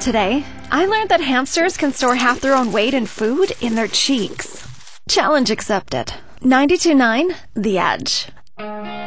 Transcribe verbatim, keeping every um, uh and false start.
today, I learned that hamsters can store half their own weight in food in their cheeks. Challenge accepted. ninety-two point nine The Edge.